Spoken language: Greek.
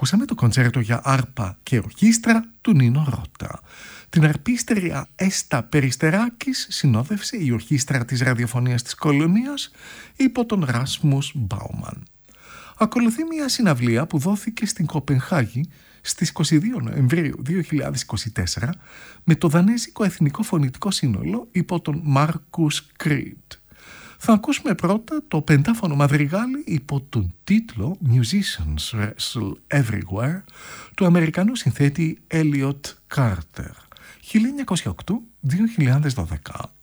Ακούσαμε το κοντσέρτο για άρπα και ορχήστρα του Νίνο Ρώτα. Την αρπίστρια Έστα Περιστεράκης συνόδευσε η ορχήστρα της ραδιοφωνίας της Κολονίας υπό τον Ράσμους Μπάουμαν. Ακολουθεί μια συναυλία που δόθηκε στην Κοπενχάγη στις 22 Νοεμβρίου 2024 με το Δανέζικο Εθνικό Φωνητικό Σύνολο υπό τον Μάρκους Κρίτ. Θα ακούσουμε πρώτα το πεντάφωνο μαδριγάλι υπό τον τίτλο Musicians Wrestle Everywhere του Αμερικανού συνθέτη Elliot Carter 1908-2012.